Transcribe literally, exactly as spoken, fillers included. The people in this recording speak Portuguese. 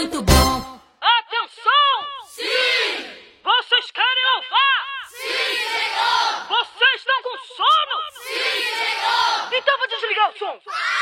muito bom. Atenção! Sim! Vocês querem louvar? Sim, Senhor! Vocês estão com sono? Sim, Senhor! Então vou desligar o som.